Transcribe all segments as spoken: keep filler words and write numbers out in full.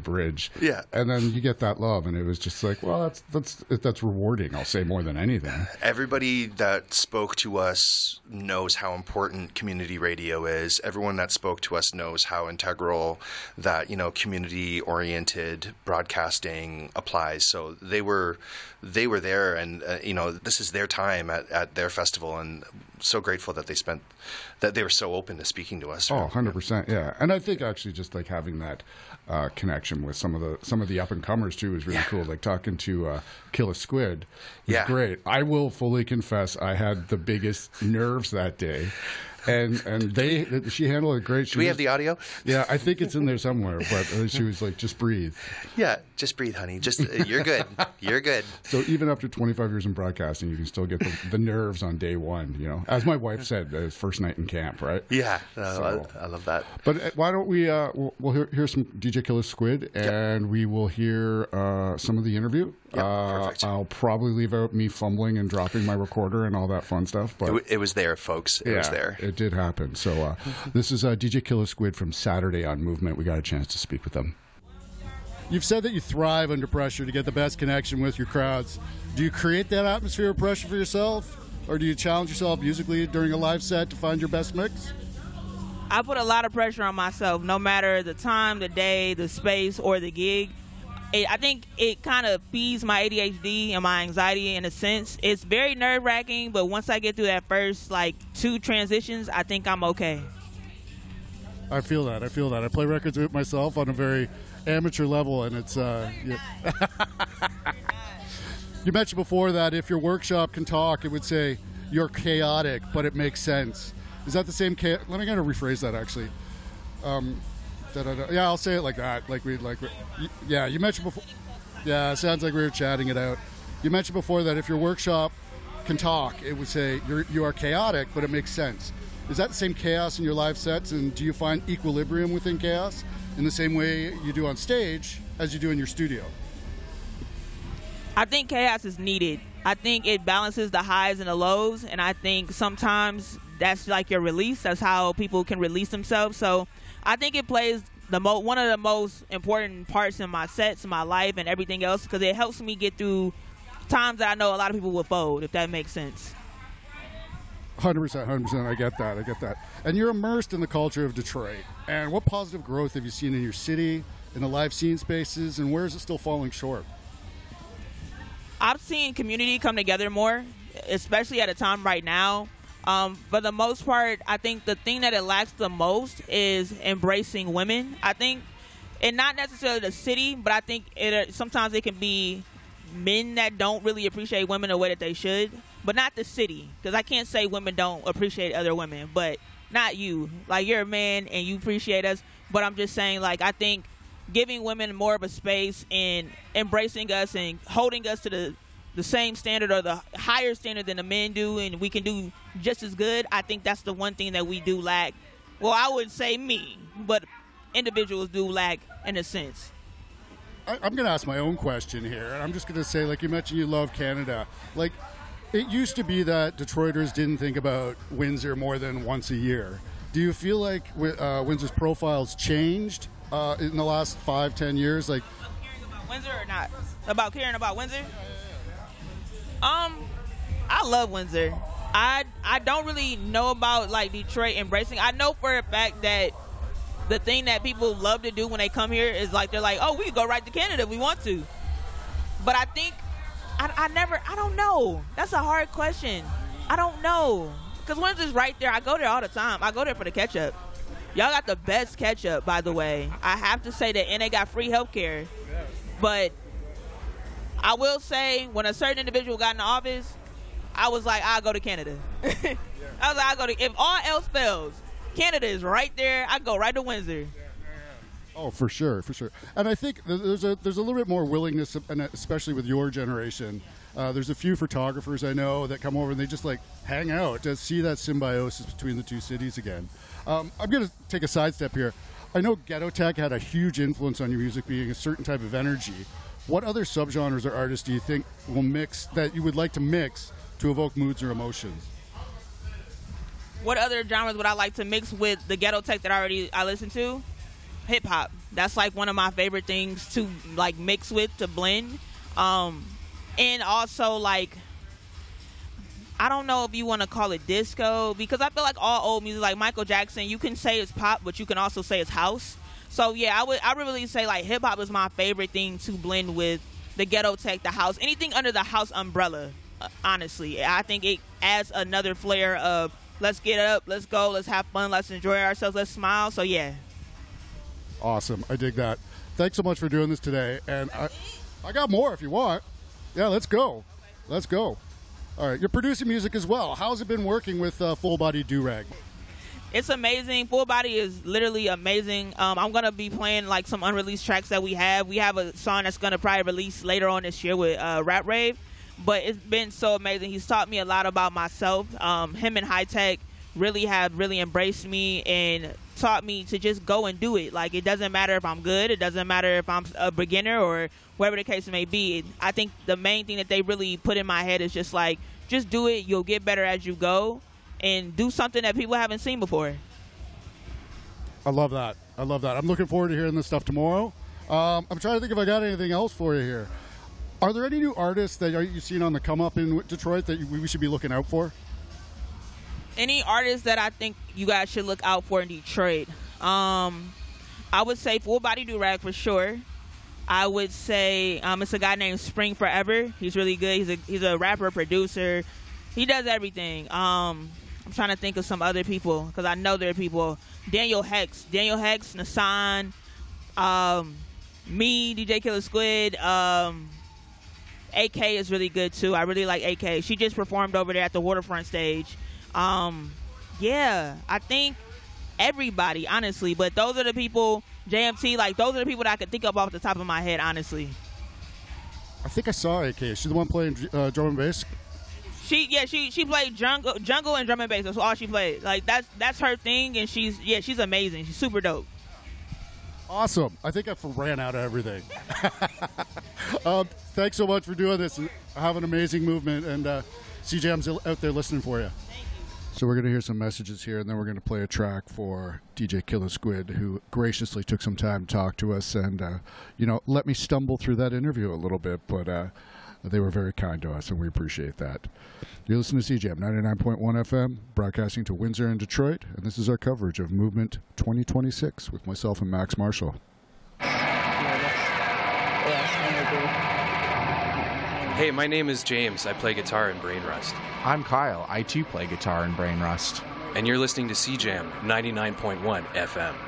bridge. Yeah. And then you get that love, and it was just like, well, that's that's that's rewarding, I'll say, more than anything. Everybody that spoke to us knows how important community radio is. Everyone that spoke to us knows how integral that, you know, community-oriented broadcasting applies. So they were they were there, and uh, you know, this is their time at, at their festival, and so grateful that they spent that they were so open to speaking to us. Oh, one hundred percent, yeah. And I think actually just like having that uh, connection with some of the some of the up and comers too is really Yeah. cool. Like talking to uh, Kill a Squid was Yeah. great. I will fully confess I had the biggest nerves that day. And and they she handled it great. She Do we was, have the audio? Yeah, I think it's in there somewhere. But uh, she was like, just breathe. Yeah, just breathe, honey. Just uh, you're good. You're good. So even after twenty-five years in broadcasting, you can still get the, the nerves on day one. You know, as my wife said, uh, first night in camp, right? Yeah, no, So- I, I love that. But uh, why don't we? Uh, we'll, we'll hear, hear some D J Killer Squid, and we will hear uh, some of the interview. Yep, uh, perfect. I'll probably leave out me fumbling and dropping my recorder and all that fun stuff. But It, w- it was there, folks. It yeah, was there. it did happen. So uh, this is uh, D J Killer Squid from Saturday on Movement. We got a chance to speak with them. You've said that you thrive under pressure to get the best connection with your crowds. Do you create that atmosphere of pressure for yourself, or do you challenge yourself musically during a live set to find your best mix? I put a lot of pressure on myself, no matter the time, the day, the space, or the gig. It, I think it kind of feeds my A D H D and my anxiety in a sense. It's very nerve-wracking, but once I get through that first, like, two transitions, I think I'm okay. I feel that. I feel that. I play records with myself on a very amateur level, and it's. Uh, yeah. You mentioned before that if your workshop can talk, it would say you're chaotic, but it makes sense. Is that the same? Cha- Let me kind of rephrase that actually. Um, da-da-da. Yeah, I'll say it like that. Like we like. y- Yeah, you mentioned before. Yeah, it sounds like we were chatting it out. You mentioned before that if your workshop can talk, it would say you're you are chaotic, but it makes sense. Is that the same chaos in your live sets, and do you find equilibrium within chaos in the same way you do on stage as you do in your studio? I think chaos is needed. I think it balances the highs and the lows, and I think sometimes that's like your release. That's how people can release themselves. So I think it plays the mo- one of the most important parts in my sets, in my life, and everything else, because it helps me get through times that I know a lot of people will fold, if that makes sense. one hundred percent, one hundred percent. I get that. I get that. And you're immersed in the culture of Detroit. And what positive growth have you seen in your city, in the live scene spaces, and where is it still falling short? I've seen community come together more, especially at a time right now. Um, for the most part, I think the thing that it lacks the most is embracing women. I think, and not necessarily the city, but I think it sometimes it can be men that don't really appreciate women the way that they should, but not the city, because I can't say women don't appreciate other women, but not you. Like, you're a man and you appreciate us, but I'm just saying, like, I think giving women more of a space and embracing us and holding us to the the same standard or the higher standard than the men do, and we can do just as good. I think that's the one thing that we do lack. Well, I wouldn't say me, but individuals do lack in a sense. I, I'm going to ask my own question here, and I'm just going to say, like you mentioned, you love Canada. Like, it used to be that Detroiters didn't think about Windsor more than once a year. Do you feel like uh, Windsor's profile's changed uh, in the last five, ten years? Like, About Windsor or not? About caring about Windsor? Um, I love Windsor. I I don't really know about, like, Detroit embracing. I know for a fact that the thing that people love to do when they come here is, like, they're like, oh, we can go right to Canada if we want to. But I think, I, I never, I don't know. That's a hard question. I don't know. Because Windsor's right there. I go there all the time. I go there for the ketchup. Y'all got the best ketchup, by the way. I have to say that, and they got free health care. But I will say, when a certain individual got in the office, I was like, I'll go to Canada. I was like, I'll go to, if all else fails, Canada is right there. I go right to Windsor. oh, for sure, for sure. And I think th- there's a there's a little bit more willingness, and especially with your generation. Uh, there's a few photographers I know that come over and they just like hang out to see that symbiosis between the two cities again. Um, I'm going to take a sidestep here. I know Ghetto Tech had a huge influence on your music, being a certain type of energy. What other subgenres or artists do you think will mix that you would like to mix to evoke moods or emotions? What other genres would I like to mix with the Ghetto Tech that I already I listen to? hip hop. That's like one of my favorite things to like mix with, to blend. Um, and also like, I don't know if you want to call it disco, because I feel like all old music, like Michael Jackson, you can say it's pop, but you can also say it's house. So yeah, I would I would really say like hip hop is my favorite thing to blend with the ghetto tech, the house, anything under the house umbrella. Uh, honestly, I think it adds another flair of let's get up, let's go, let's have fun, let's enjoy ourselves, let's smile. So yeah. Awesome. I dig that. Thanks so much for doing this today. And I, I got more if you want. Yeah, let's go. Let's go. All right. You're producing music as well. How's it been working with uh, Full Body Do-Rag? It's amazing. Full Body is literally amazing. Um, I'm going to be playing like some unreleased tracks that we have. We have a song that's going to probably release later on this year with uh, Rap Rave. But it's been so amazing. He's taught me a lot about myself. Um, him and High Tech really have really embraced me and taught me to just go and do it. Like, it doesn't matter if I'm good. It doesn't matter if I'm a beginner or whatever the case may be. I think the main thing that they really put in my head is just like, just do it. You'll get better as you go. And do something that people haven't seen before. I love that. I love that. I'm looking forward to hearing this stuff tomorrow. Um, I'm trying to think if I got anything else for you here. Are there any new artists that you've seen on the come up in Detroit that we should be looking out for? Any artists that I think you guys should look out for in Detroit? Um, I would say Full Body Do-Rag for sure. I would say um, it's a guy named Spring Forever. He's really good. He's a he's a rapper, producer. He does everything. Um, I'm trying to think of some other people because I know there are people. Daniel Hex, Daniel Hex, Nassan, um, me, D J Killer Squid. Um, A K is really good too. I really like A K. She just performed over there at the Waterfront stage. Um, yeah, I think everybody, honestly. But those are the people, J M T, like those are the people that I could think of off the top of my head, honestly. I think I saw A K. She's the one playing uh, drum and bass. She yeah she she played jungle jungle and drum and bass. That's all she played. Like that's that's her thing, and she's yeah she's amazing. She's super dope. Awesome. I think I ran out of everything. um, thanks so much for doing this. Have an amazing movement, and uh, C J M's out there listening for you. Thank you. So we're going to hear some messages here, and then we're going to play a track for D J Killer Squid, who graciously took some time to talk to us and, uh, you know, let me stumble through that interview a little bit, but uh, they were very kind to us, and we appreciate that. You're listening to C J M ninety-nine point one F M, broadcasting to Windsor and Detroit, and this is our coverage of Movement twenty twenty-six with myself and Max Marshall. Hey, my name is James. I play guitar in Brain Rust. I'm Kyle. I too play guitar in Brain Rust. And you're listening to C J M ninety-nine point one F M.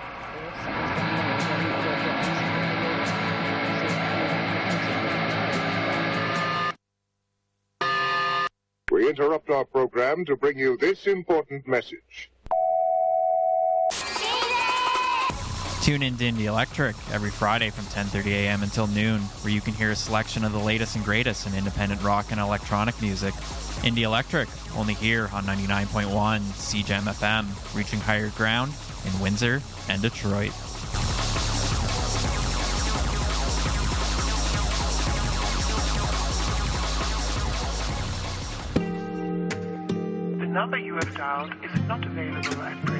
We interrupt our program to bring you this important message. Tune in to Indie Electric every Friday from ten thirty a.m. until noon, where you can hear a selection of the latest and greatest in independent rock and electronic music. Indie Electric, only here on ninety-nine point one C J M F M, reaching higher ground in Windsor and Detroit. The number you have dialed is not available at present.